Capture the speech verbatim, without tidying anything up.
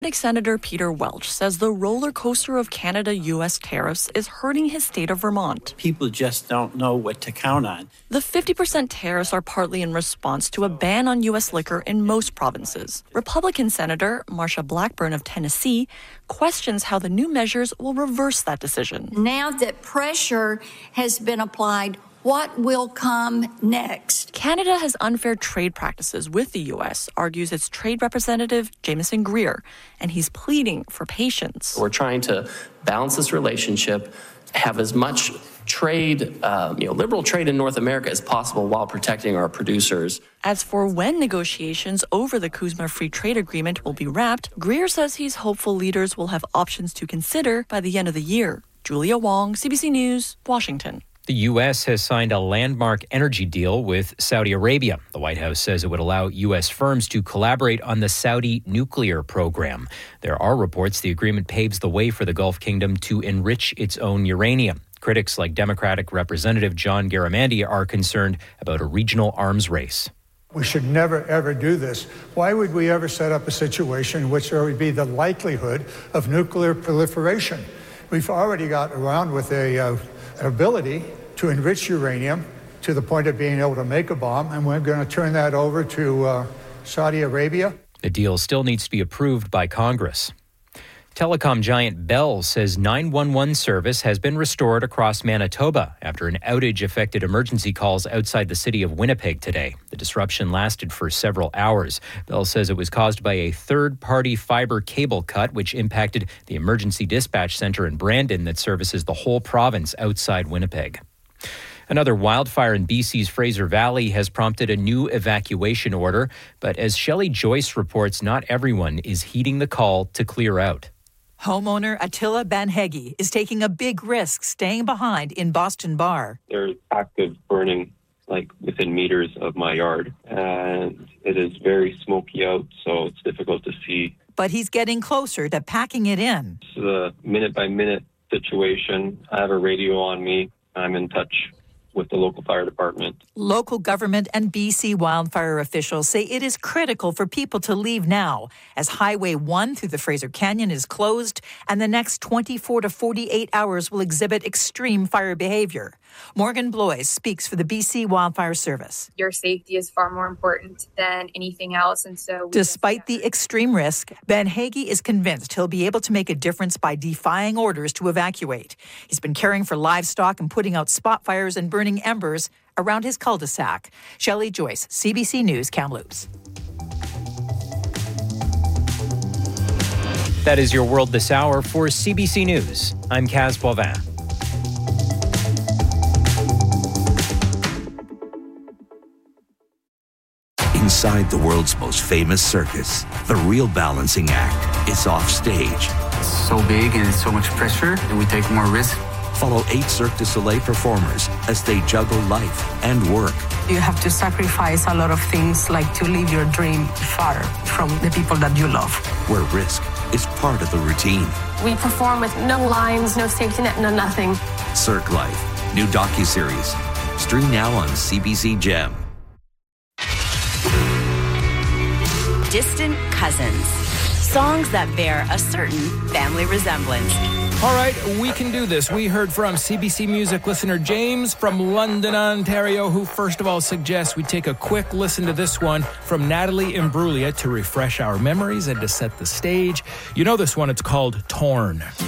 Senator Peter Welch says the roller coaster of Canada-U S tariffs is hurting his state of Vermont. People just don't know what to count on. The fifty percent tariffs are partly in response to a ban on U S liquor in most provinces. Republican Senator Marsha Blackburn of Tennessee questions how the new measures will reverse that decision. Now that pressure has been applied, what will come next? Canada has unfair trade practices with the U S, argues its trade representative, Jameson Greer, and he's pleading for patience. We're trying to balance this relationship, have as much trade, uh, you know, liberal trade in North America as possible while protecting our producers. As for when negotiations over the CUSMA Free Trade Agreement will be wrapped, Greer says he's hopeful leaders will have options to consider by the end of the year. Julia Wong, C B C News, Washington. The U S has signed a landmark energy deal with Saudi Arabia. The White House says it would allow U S firms to collaborate on the Saudi nuclear program. There are reports the agreement paves the way for the Gulf Kingdom to enrich its own uranium. Critics like Democratic Representative John Garamendi are concerned about a regional arms race. We should never, ever do this. Why would we ever set up a situation in which there would be the likelihood of nuclear proliferation? We've already got around with a, uh, an ability to enrich uranium to the point of being able to make a bomb, and we're going to turn that over to uh, Saudi Arabia. The deal still needs to be approved by Congress. Telecom giant Bell says nine one one service has been restored across Manitoba after an outage affected emergency calls outside the city of Winnipeg today. The disruption lasted for several hours. Bell says it was caused by a third-party fiber cable cut, which impacted the emergency dispatch center in Brandon that services the whole province outside Winnipeg. Another wildfire in B C's Fraser Valley has prompted a new evacuation order, but as Shelley Joyce reports, not everyone is heeding the call to clear out. Homeowner Attila Banhegi is taking a big risk staying behind in Boston Bar. There's active burning like within meters of my yard, and it is very smoky out, so it's difficult to see. But he's getting closer to packing it in. It's a minute-by-minute situation. I have a radio on me. I'm in touch with the local fire department. Local government and B C wildfire officials say it is critical for people to leave now, as Highway one through the Fraser Canyon is closed, and the next twenty-four to forty-eight hours will exhibit extreme fire behavior. Morgan Blois speaks for the B C Wildfire Service. Your safety is far more important than anything else, and so... Despite the extreme risk, Banhegi is convinced he'll be able to make a difference by defying orders to evacuate. He's been caring for livestock and putting out spot fires and burning embers around his cul-de-sac. Shelley Joyce, C B C News, Kamloops. That is your World This Hour for C B C News. I'm Kaz Boivin. Inside the world's most famous circus, the real balancing act is off stage. It's so big and it's so much pressure, and we take more risk. Follow eight Cirque du Soleil performers as they juggle life and work. You have to sacrifice a lot of things, like to live your dream far from the people that you love. Where risk is part of the routine. We perform with no lines, no safety net, no nothing. Cirque Life, new docuseries. Stream now on C B C Gem. Distant cousins. Songs that bear a certain family resemblance. All right, we can do this. We heard from C B C Music listener James from London, Ontario, who first of all suggests we take a quick listen to this one from Natalie Imbruglia to refresh our memories and to set the stage. You know this one, it's called Torn.